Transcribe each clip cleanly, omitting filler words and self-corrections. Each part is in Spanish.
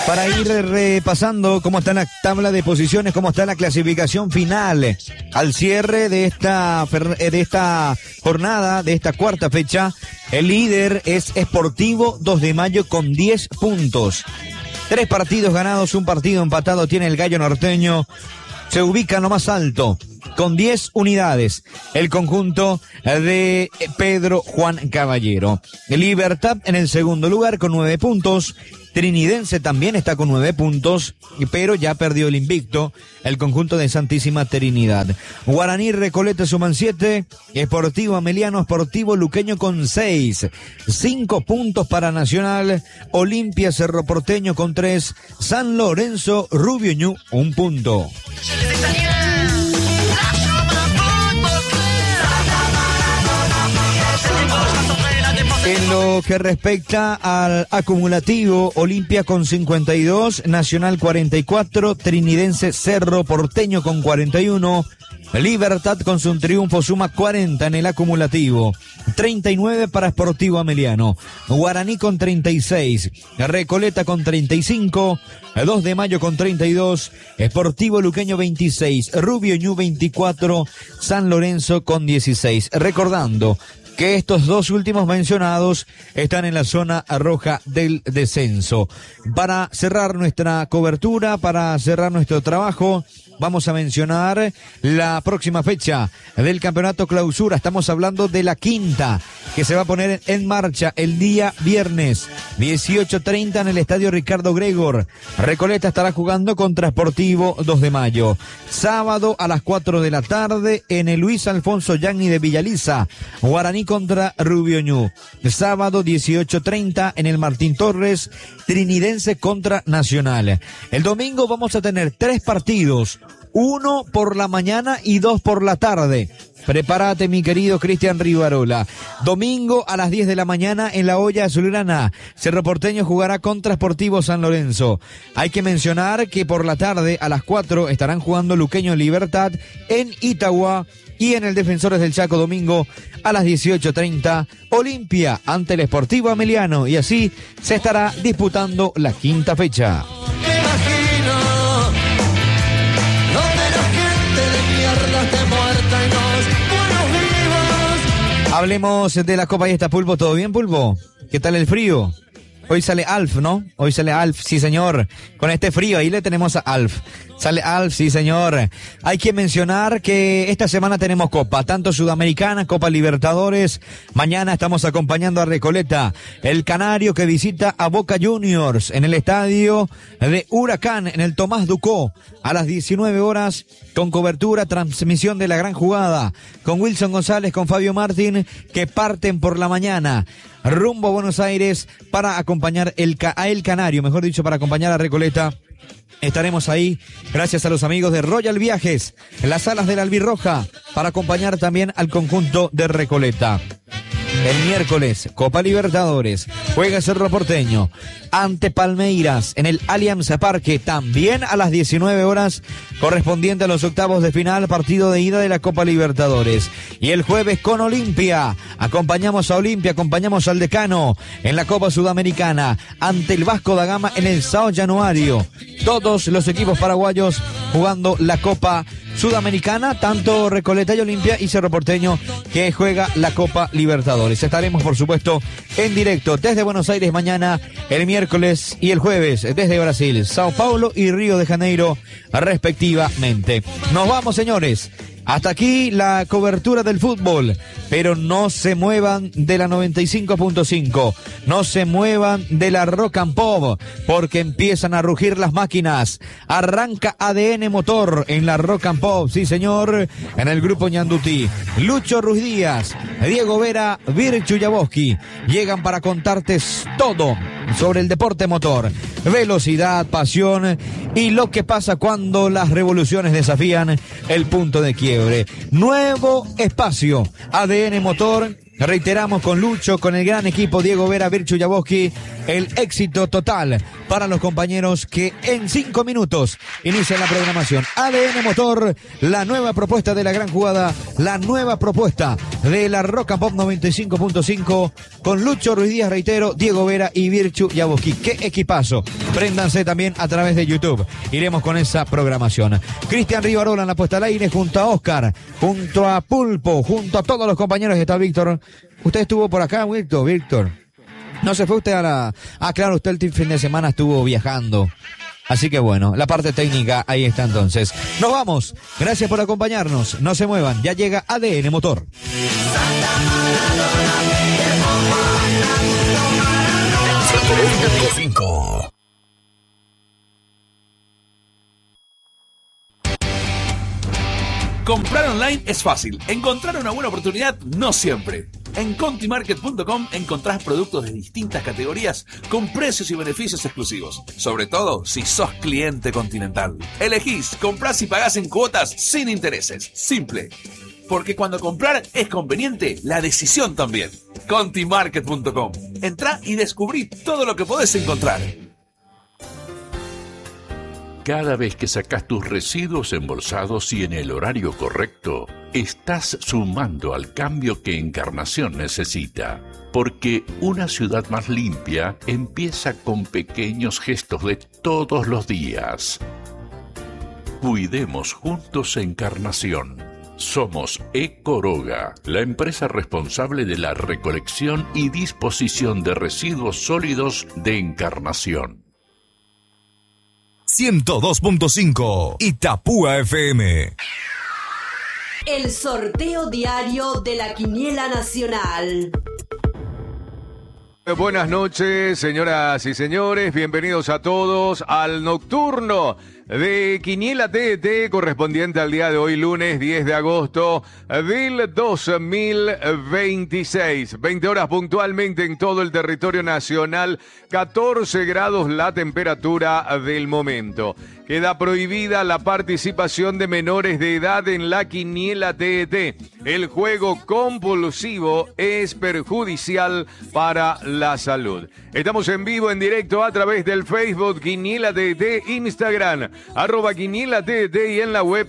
Para ir repasando cómo está la tabla de posiciones, cómo está la clasificación final al cierre de esta jornada, de esta cuarta fecha. El líder es Sportivo 2 de Mayo con 10 puntos. 3 partidos ganados, 1 partido empatado tiene el Gallo Norteño. Se ubica en lo más alto con 10 unidades. El conjunto de Pedro Juan Caballero. Libertad en el segundo lugar con 9 puntos. Trinidense también está con 9 puntos, pero ya perdió el invicto el conjunto de Santísima Trinidad. Guaraní y Recoleta suman 7, Sportivo Ameliano, Sportivo Luqueño con 6, 5 puntos para Nacional, Olimpia Cerro Porteño con 3, San Lorenzo Rubio Ñu 1 punto. En lo que respecta al acumulativo, Olimpia con 52, Nacional 44, Trinidense Cerro Porteño con 41, Libertad con su triunfo suma 40 en el acumulativo, 39 para Sportivo Ameliano, Guaraní con 36, Recoleta con 35, 2 de Mayo con 32, Sportivo Luqueño 26, Rubio Ñu 24, San Lorenzo con 16. Recordando que estos dos últimos mencionados están en la zona roja del descenso. Para cerrar nuestra cobertura, para cerrar nuestro trabajo, vamos a mencionar la próxima fecha del campeonato clausura. Estamos hablando de la quinta, que se va a poner en marcha el día viernes, 18:30 en el estadio Ricardo Gregor. Recoleta estará jugando contra Sportivo 2 de Mayo. Sábado a las 4 de la tarde en el Luis Alfonso Yagni de Villaliza, Guaraní contra Rubio Ñu. Sábado 18:30 en el Martín Torres, Trinidense contra Nacional. El domingo vamos a tener 3 partidos, 1 por la mañana y 2 por la tarde. Prepárate, mi querido Cristian Rivarola. Domingo a las 10 de la mañana en la Olla Azulgrana, Cerro Porteño jugará contra Sportivo San Lorenzo. Hay que mencionar que por la tarde a las 4 estarán jugando Luqueño Libertad en Itagua, y en el Defensores del Chaco domingo a las 18:30 Olimpia ante el Sportivo Ameliano, y así se estará disputando la quinta fecha. Hablemos de la Copa y esta, Pulpo. ¿Todo bien, Pulpo? ¿Qué tal el frío? Hoy sale Alf, ¿no? Hoy sale Alf, sí señor. Con este frío ahí le tenemos a Alf. Sale Alf, sí señor. Hay que mencionar que esta semana tenemos Copa, tanto Sudamericana, Copa Libertadores. Mañana estamos acompañando a Recoleta, el canario que visita a Boca Juniors en el estadio de Huracán, en el Tomás Ducó, a las 19 horas, con cobertura, transmisión de la gran jugada, con Wilson González, con Fabio Martín, que parten por la mañana rumbo a Buenos Aires para acompañar a El Canario, mejor dicho, para acompañar a Recoleta. Estaremos ahí gracias a los amigos de Royal Viajes, en las salas de la Albirroja, para acompañar también al conjunto de Recoleta. El miércoles, Copa Libertadores, juega Cerro Porteño ante Palmeiras en el Allianz Parque, también a las 19 horas, correspondiente a los octavos de final, partido de ida de la Copa Libertadores. Y el jueves con Olimpia, acompañamos a Olimpia, acompañamos al Decano en la Copa Sudamericana ante el Vasco da Gama en el São Januario. Todos los equipos paraguayos jugando la Copa Sudamericana, tanto Recoleta y Olimpia, y Cerro Porteño que juega la Copa Libertadores. Estaremos, por supuesto, en directo desde Buenos Aires mañana, el miércoles y el jueves desde Brasil, Sao Paulo y Río de Janeiro, respectivamente. Nos vamos, señores. Hasta aquí la cobertura del fútbol, pero no se muevan de la 95.5, no se muevan de la Rock and Pop, porque empiezan a rugir las máquinas. Arranca ADN Motor en la Rock and Pop, sí señor, en el grupo Ñandutí. Lucho Ruiz Díaz, Diego Vera, Virchu Jaboski llegan para contarte todo sobre el deporte motor, velocidad, pasión y lo que pasa cuando las revoluciones desafían el punto de quiebre. Nuevo espacio, ADN Motor. Reiteramos, con Lucho, con el gran equipo Diego Vera, Virchu Jaboski, el éxito total para los compañeros que en 5 minutos inician la programación. ADN Motor, la nueva propuesta de la gran jugada, la nueva propuesta de la Rock and Pop 95.5 con Lucho Ruiz Díaz, reitero, Diego Vera y Virchu Yabuski. ¡Qué equipazo! Préndanse también a través de YouTube. Iremos con esa programación. Cristian Rivarola en la puesta al aire junto a Oscar, junto a Pulpo, junto a todos los compañeros. Está Víctor. ¿Usted estuvo por acá, Víctor? No se fue usted a la... Ah, claro, usted el fin de semana estuvo viajando. Así que bueno, la parte técnica ahí está entonces. Nos vamos. Gracias por acompañarnos. No se muevan. Ya llega ADN Motor. Comprar online es fácil. Encontrar una buena oportunidad no siempre. En contimarket.com encontrás productos de distintas categorías con precios y beneficios exclusivos. Sobre todo si sos cliente Continental. Elegís, comprás y pagás en cuotas sin intereses. Simple. Porque cuando comprar es conveniente, la decisión también. Contimarket.com. Entrá y descubrí todo lo que podés encontrar. Cada vez que sacas tus residuos embolsados y en el horario correcto, estás sumando al cambio que Encarnación necesita. Porque una ciudad más limpia empieza con pequeños gestos de todos los días. Cuidemos juntos Encarnación. Somos Ecoroga, la empresa responsable de la recolección y disposición de residuos sólidos de Encarnación. 102.5 Itapúa FM. El sorteo diario de la Quiniela Nacional. Buenas noches, señoras y señores. Bienvenidos a todos al nocturno de Quiniela TDT correspondiente al día de hoy, lunes 10 de agosto del 2026. 20 horas puntualmente en todo el territorio nacional, 14 grados la temperatura del momento. Queda prohibida la participación de menores de edad en la Quiniela TDT. El juego compulsivo es perjudicial para la salud. Estamos en vivo, en directo a través del Facebook Quiniela TDT, Instagram @Quiniela TDT y en la web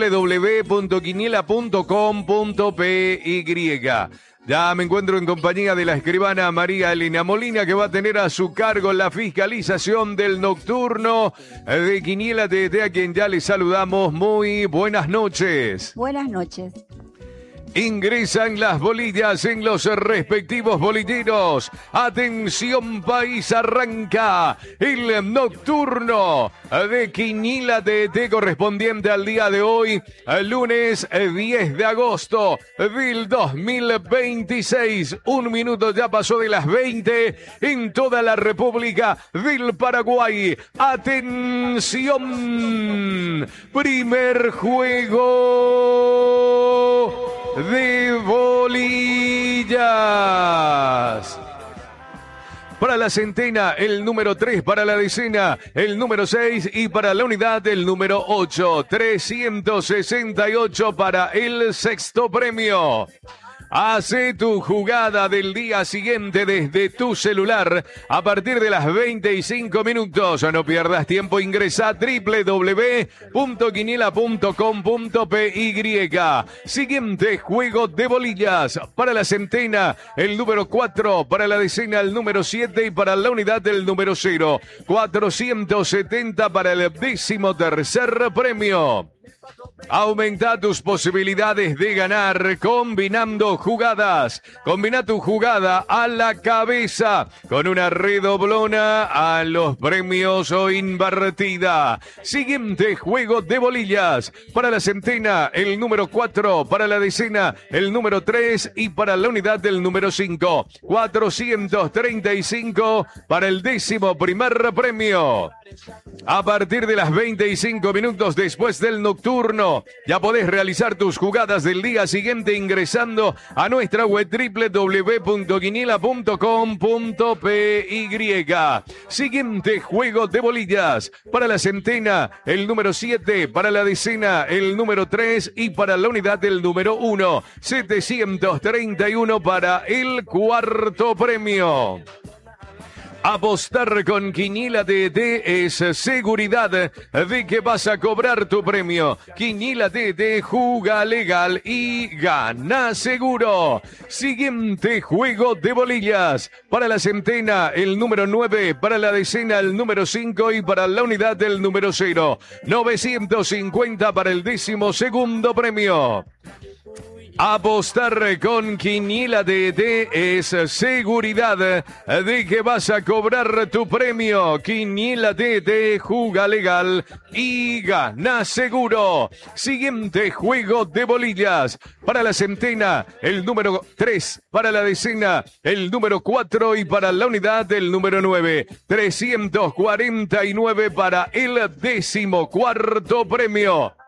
www.quiniela.com.py. Ya me encuentro en compañía de la escribana María Elena Molina, que va a tener a su cargo la fiscalización del nocturno de Quiniela TDT, a quien ya le saludamos. Muy buenas noches. Buenas noches. Ingresan las bolillas en los respectivos bolilleros. Atención país, arranca el nocturno de Quiniela TDT correspondiente al día de hoy, lunes 10 de agosto del 2026. Un minuto ya pasó de las 20 en toda la República del Paraguay. Atención, primer juego de bolillas. Para la centena, el número 3, para la decena, el número 6 y para la unidad, el número 8. 368 para el sexto premio. Hace tu jugada del día siguiente desde tu celular a partir de las 25 minutos. No pierdas tiempo, ingresa a www.quiniela.com.py. Siguiente juego de bolillas. Para la centena, el número 4, para la decena, el número 7 y para la unidad, el número 0. 470 para el 13º premio. Aumenta tus posibilidades de ganar combinando jugadas. Combina tu jugada a la cabeza con una redoblona a los premios o invertida. Siguiente juego de bolillas. Para la centena, el número 4. Para la decena, el número 3. Y para la unidad, el número 5. 435 para el 11º premio. A partir de las 25 minutos después del nocturno, ya podés realizar tus jugadas del día siguiente ingresando a nuestra web www.quiniela.com.py. Siguiente juego de bolillas. Para la centena, el número 7. Para la decena, el número 3. Y para la unidad, el número 1. 731 para el cuarto premio. Apostar con Quiniela DT es seguridad de que vas a cobrar tu premio. Quiniela DT, juga legal y gana seguro. Siguiente juego de bolillas. Para la centena, el número 9. Para la decena, el número 5. Y para la unidad, el número 0. 950 para el 12º premio. Apostar con Quiniela DT es seguridad de que vas a cobrar tu premio. Quiniela DT, juga legal y gana seguro. Siguiente juego de bolillas. Para la centena, el número 3. Para la decena, el número 4. Y para la unidad, el número 9. 349 para el 14º premio.